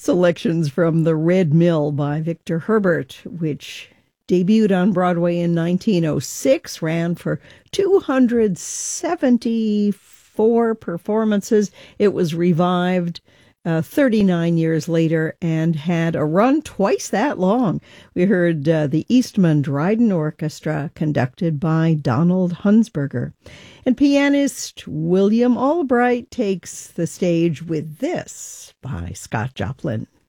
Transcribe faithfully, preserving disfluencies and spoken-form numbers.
Selections from The Red Mill by Victor Herbert, which debuted on Broadway in nineteen oh six, ran for two hundred seventy-four performances. It was revived uh, thirty-nine years later and had a run twice that long. We heard uh, the Eastman Dryden Orchestra, conducted by Donald Hunsberger. And pianist William Albright takes the stage with this by Scott Joplin.